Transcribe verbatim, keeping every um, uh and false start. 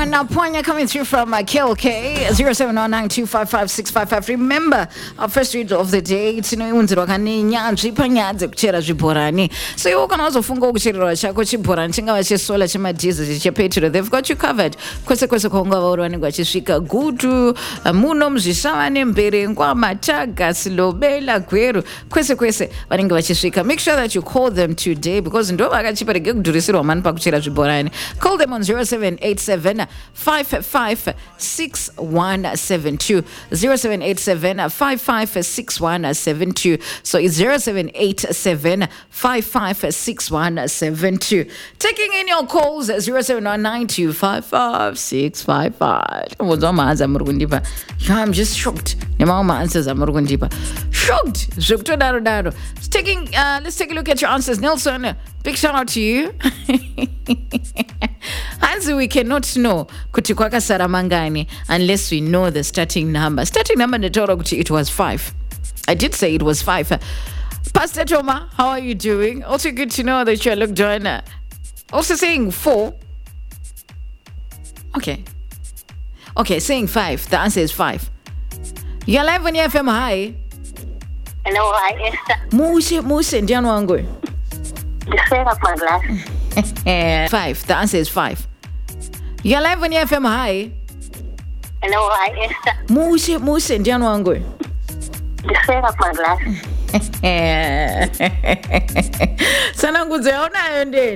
one, now Ponya coming through from uh, K L K, zero seven one nine two five five six five five. Remember, our first read of the day, tinoiunzirwa kane nyanzvi panyadze kuchera zvibhorani. So you can also funga kuchererwa chako chibhorani chingava chesola chemadhizi chepetro. They've got you covered. Kwese kwese kwaungava uri vanenge vachisvika gutu muno muzvishava nemberengwa mataga silobela gweru kwese kwese vanenge vachisvika. Make sure that you call them today because ndo vakachipa rege kudhurisirwa mani pakuchera zvibhorani. Call them on zero seven eight seven five five six one seven two zero seven eight seven five five six one seven two. So it's zero seven eight seven five five six one seven two. Taking in your calls zero seven one nine two five five six five five. I'm just shocked. Shocked. Taking uh, let's take a look at your answers. Nelson, big shout out to you. Hansi, we cannot know kuti kwakasara mangani unless we know the starting number. Starting number ndetaura kuti it was five. I did say it was five. Pastor Toma, how are you doing? Also good to know that you're looked on. Also saying four. Okay. Okay, saying five. The answer is five. You're live on your F M. Hi. Hello, hi, Esther. Muse, Muse, ndiano wangu. The share of my glass. Five. The answer is five. You're live on your F M. Hi. Hello, hi, Esther. Muse, Muse, ndiano wangu. The share of my glass. Sana nguze ona yonde.